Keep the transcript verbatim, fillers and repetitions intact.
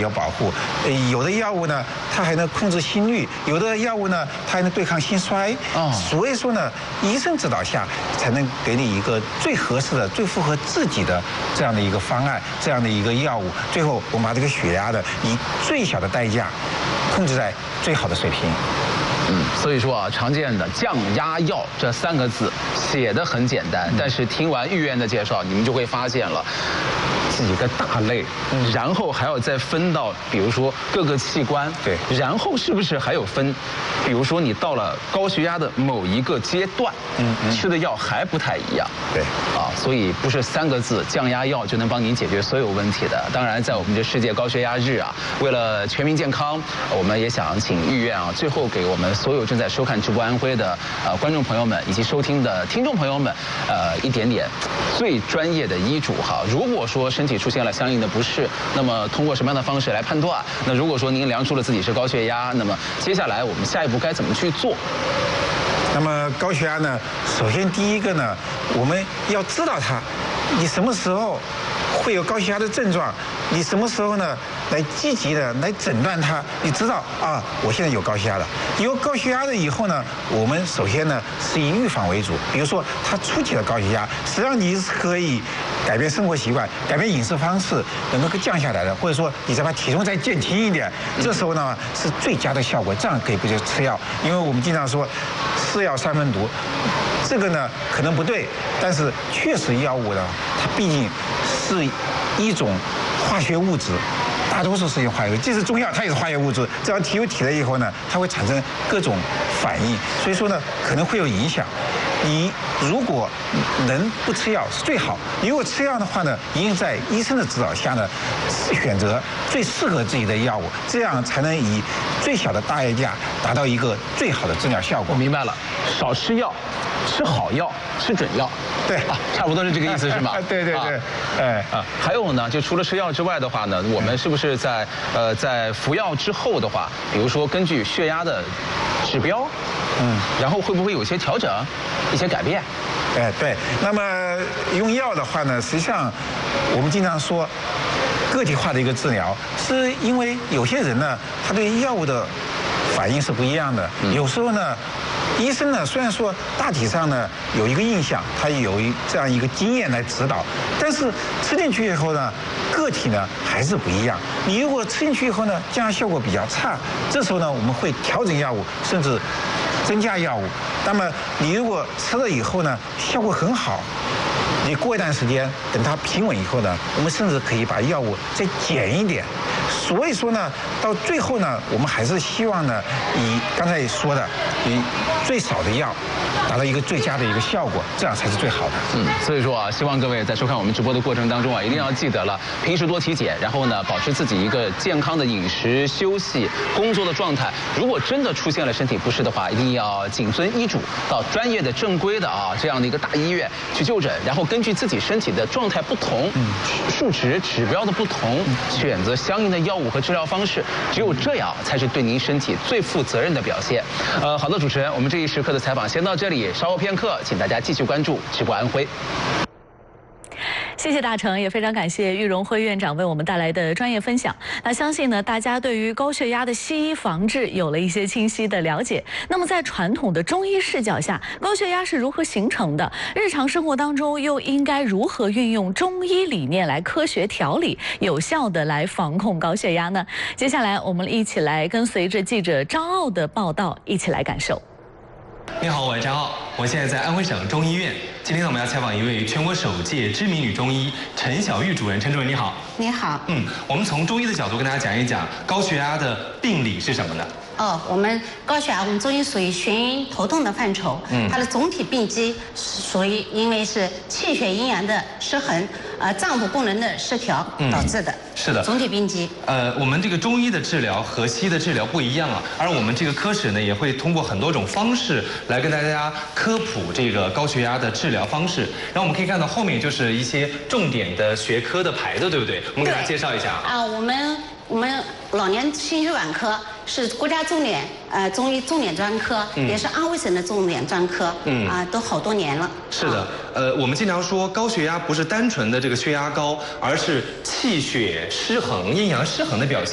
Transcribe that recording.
有保护。呃，有的药物呢，它还能控制心率；有的药物呢，它还能对抗心衰。哦，所以说呢，医生指导下才能给你一个最合适的、最符合自己的这样的一个方案，这样的一个药物。最后，我们把这个血压的以最小的代价控制在最好的水平。 嗯，所以说啊，常见的降压药这三个字写的很简单，但是听完玉院的介绍，你们就会发现了几个大类，嗯，然后还要再分到，比如说各个器官， 对， 然后是不是还有分，比如说你到了高血压的某一个阶段，嗯，嗯吃的药还不太一样， 对， 啊，所以不是三个字降压药就能帮您解决所有问题的。当然，在我们这世界高血压日啊，为了全民健康，我们也想请玉院啊，最后给我们所有正在收看直播安徽的呃观众朋友们以及收听的听众朋友们，呃一点点最专业的医嘱哈。如果说身体出现了相应的不适，那么通过什么样的方式来判断？那如果说您量出了自己是高血压，那么接下来我们下一步该怎么去做？ 那么高血压呢，首先第一个呢，我们要知道它，你什么时候会有高血压的症状，你什么时候呢来积极的来诊断它，你知道啊，我现在有高血压了。有高血压了以后呢，我们首先呢是以预防为主，比如说它初期的高血压，实际上你是可以改变生活习惯，改变饮食方式，能够降下来的，或者说你再把体重再减轻一点，这时候呢是最佳的效果。这样可以不就吃药？因为我们经常说是药三分毒，这个呢可能不对，但是确实药物呢，它毕竟是一种化学物质。大多数是用化学物质，即使中药它也是化学物质，只要体入体了以后呢，它会产生各种反应，所以说呢可能会有影响。你如果能不吃药是最好，如果吃药的话呢，一定在医生的指导下呢，选择最适合自己的药物，这样才能以最小的代价达到一个最好的治疗效果。 我明白了，少吃药，吃好药，吃准药。 对啊，差不多是这个意思是吗？ 对对对，哎啊，还有呢，就除了吃药之外的话呢，我们是不是在呃在服药之后的话，比如说根据血压的指标，嗯，然后会不会有一些调整，一些改变？ 哎，对。那么用药的话呢，实际上我们经常说个体化的一个治疗，是因为有些人呢，他对药物的反应是不一样的，嗯、有时候呢。医生呢，虽然说大体上呢有一个印象，他有一这样一个经验来指导，但是吃进去以后呢，个体呢还是不一样。你如果吃进去以后呢，降压效果比较差，这时候呢我们会调整药物，甚至增加药物。那么你如果吃了以后呢，效果很好，你过一段时间等它平稳以后呢，我们甚至可以把药物再减一点。所以说呢，到最后呢，我们还是希望呢，以刚才说的，以最少的药，达到一个最佳的一个效果，这样才是最好的。 嗯，所以说啊，希望各位在收看我们直播的过程当中啊，一定要记得了，平时多体检，然后呢，保持自己一个健康的饮食、休息、工作的状态。如果真的出现了身体不适的话，一定要谨遵医嘱，到专业的、正规的啊这样的一个大医院去就诊，然后根据自己身体的状态不同、嗯、数值指标的不同，选择相应的药物和治疗方式。只有这样，才是对您身体最负责任的表现。呃，好的，主持人，我们这一时刻的采访先到这里，稍后片刻，请大家继续关注直播安徽。 谢谢大成，也非常感谢玉荣辉院长为我们带来的专业分享。那相信呢，大家对于高血压的西医防治有了一些清晰的了解。那么在传统的中医视角下，高血压是如何形成的？日常生活当中又应该如何运用中医理念来科学调理，有效的来防控高血压呢？接下来我们一起来跟随着记者张傲的报道，一起来感受。 你好，我是张傲，我现在在安徽省中医院。今天呢，我们要采访一位全国首届知名女中医陈小玉主任。陈主任你好。 你好。 嗯，我们从中医的角度跟大家讲一讲高血压的病理是什么呢？ 哦，我们高血压，我们中医属于眩晕头痛的范畴。嗯，它的总体病机属于因为是气血阴阳的失衡，呃，脏腑功能的失调导致的。嗯、是的。总体病机。 呃，我们这个中医的治疗和西医的治疗不一样啊，而我们这个科室呢，也会通过很多种方式来跟大家科普这个高血压的治疗方式。然后我们可以看到后面就是一些重点的学科的牌子，对不对？我们给大家介绍一下啊。 啊，我们我们老年心血管科是国家重点呃中医重点专科，嗯、也是安徽省的重点专科，嗯啊，都好多年了。 是的，呃，我们经常说高血压不是单纯的这个血压高，而是气血失衡、阴阳失衡的表现。